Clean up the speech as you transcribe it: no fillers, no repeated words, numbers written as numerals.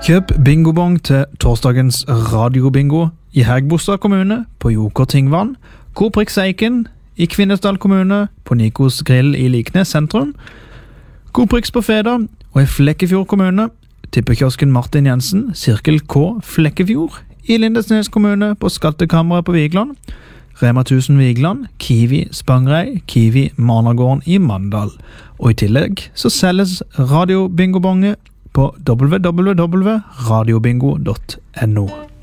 Kjøp bingobong til torsdagens radiobingo i Hægebostad kommune, på Joker Tingvann, Koprix Eiken, i Kvinesdal kommune, på Nikos Grill i Liknes sentrum, Koprix på Feda, og i Flekkefjord kommune, tippekiosken Martin Jensen, Sirkel K Flekkefjord, i Lindesnes kommune, på Skattekammeret på Vigland, Rema 1000 Vigland, Kiwi Spangrei, Kiwi Managården i Mandal. Og i tillegg så selges radiobingobonge på www.radiobingo.no.